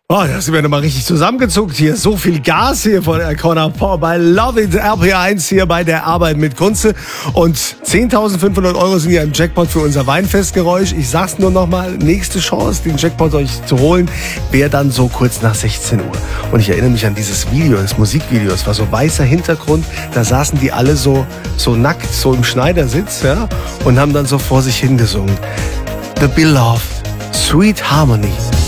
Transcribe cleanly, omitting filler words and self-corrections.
Oh, da sind wir nochmal richtig zusammengezuckt hier. So viel Gas hier von Connor Paul bei Love It RPR1 hier bei der Arbeit mit Kunze. Und 10.500 € sind ja im Jackpot für unser Weinfestgeräusch. Ich sag's nur nochmal, nächste Chance, den Jackpot euch zu holen, wäre dann so kurz nach 16 Uhr. Und ich erinnere mich an dieses Video, das Musikvideo. Es war so weißer Hintergrund, da saßen die alle so nackt, so im Schneidersitz, ja, und haben dann so vor sich hingesungen. The Beloved, Sweet Harmony.